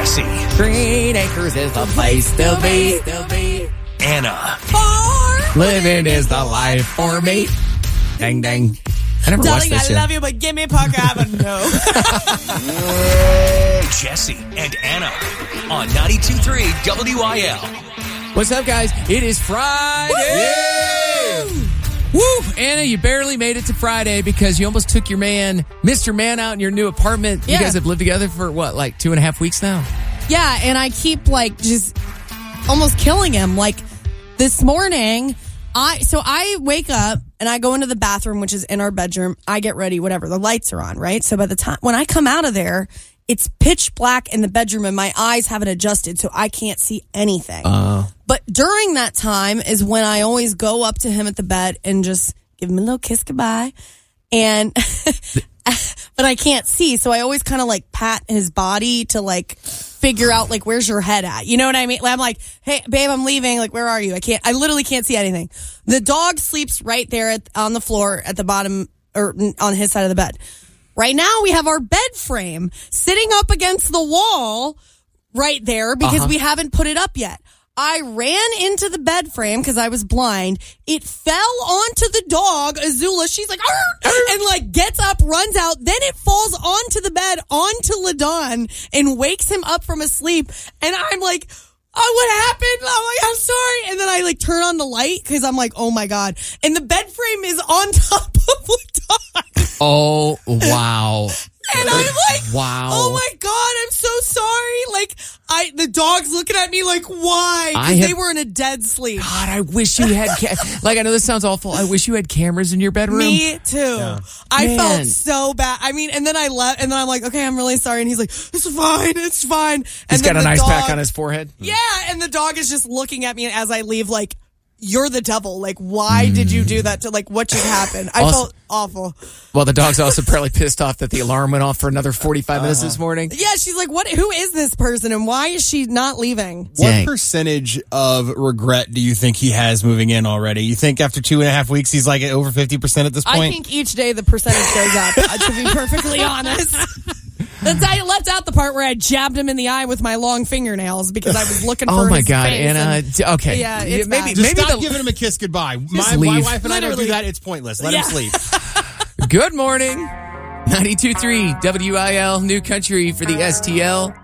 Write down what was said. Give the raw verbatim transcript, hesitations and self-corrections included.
Jesse. Green Acres is the place to be. Anna. Living is the life for me. Dang, dang. I never watched Darling, this I shit. love you, but give me Parker Avenue. Jesse and Anna on ninety-two point three W I L. What's up, guys? It is Friday. Woo! Anna, you barely made it to Friday because you almost took your man, Mister Man, out in your new apartment. Yeah. You guys have lived together for, what, like two and a half weeks now? Yeah, and I keep, like, just almost killing him. Like, this morning, I so I wake up and I go into the bathroom, which is in our bedroom. I get ready, whatever. The lights are on, right? So by the time, when I come out of there, it's pitch black in the bedroom and my eyes haven't adjusted, so I can't see anything. Uh, But during that time is when I always go up to him at the bed and just give him a little kiss goodbye. And, but I can't see, so I always kind of like pat his body to like figure out like, where's your head at? You know what I mean? I'm like, hey, babe, I'm leaving. Like, where are you? I can't, I literally can't see anything. The dog sleeps right there at, on the floor at the bottom or on his side of the bed. Right now we have our bed frame sitting up against the wall right there because Uh-huh. we haven't put it up yet. I ran into the bed frame because I was blind. It fell onto the dog, Azula. She's like, "Arr!" and like gets up, runs out. Then it falls onto the bed, onto Ladon, and wakes him up from his sleep. And I'm like, oh, what happened? Oh my, I'm sorry. And then I like turn on the light because I'm like, oh my God. And the bed frame is on top of Ladon. oh, wow. And I'm like, wow. oh my God, I'm so sorry. Like, I, the dog's looking at me like, why? I Because have- they were in a dead sleep. God, I wish you had, ca- like, I know this sounds awful. I wish you had cameras in your bedroom. Me too. I Man. felt so bad. I mean, and then I left, and then I'm like, okay, I'm really sorry. And he's like, it's fine, it's fine. He's and got then an the ice dog, pack on his forehead. Yeah, and the dog is just looking at me as I leave, like, you're the devil. Like, why did you do that? To like, what just happened? I Also- felt awful. Well, the dog's also probably pissed off that the alarm went off for another forty-five minutes this morning. Yeah, she's like, what? Who is this person, and why is she not leaving? Dang. What percentage of regret do you think he has moving in already? You think after two and a half weeks he's like at over fifty percent at this point? I think each day the percentage goes up, uh, to be perfectly honest. That's, I left out the part where I jabbed him in the eye with my long fingernails because I was looking for Oh my his God, face Anna. and- d- Okay. Yeah, it's maybe bad. Just maybe stop the, giving him a kiss goodbye. My, my leave. wife and I don't do Literally. that. It's pointless. Let Yeah. him sleep. Good morning. ninety-two point three W I L New Country for the S T L.